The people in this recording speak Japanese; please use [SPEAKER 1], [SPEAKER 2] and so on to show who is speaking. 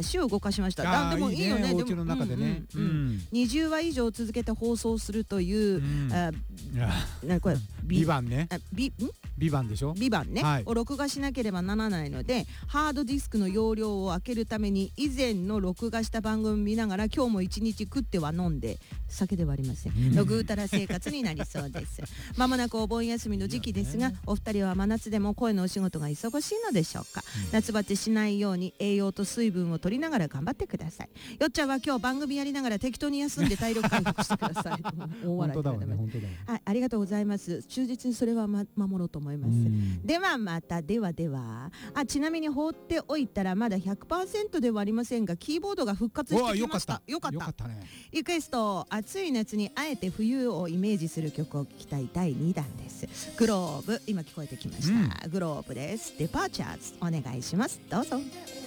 [SPEAKER 1] 足を動かしました。でもいいよね。
[SPEAKER 2] お家の中でね。
[SPEAKER 1] 20話以上続けて放送するというこれ
[SPEAKER 2] ビバンね。ビバンでしょ。
[SPEAKER 1] ビバンね、を録画しなければならないので、ハードディスクの容量を開けるために以前の録画した番組見ながら今日も一日食っては飲んで、酒ではありませんのぐうたら生活になりそうです。まもなくお盆休みの時期ですが、お二人は真夏でも声のお仕事が忙しいのでしょうか。夏バテしないように栄養と水分を取りながら頑張ってください。よっちゃんは今日番組やりながら適当に休んで体力回復してください。大笑いいただきます。はい、ありがとうございます。忠実にそれは守ろうと思います。ではまた。ではちなみに放っておいたらまだ 100% ではありませんが、キーボードが復活してきました。よかったね。リクエスト、暑い夏にあえて冬をイメージする曲を聴きたい第2弾です。グローブ、今聞こえてきました。グローブです。デパーチャーズお願いします。どうぞ。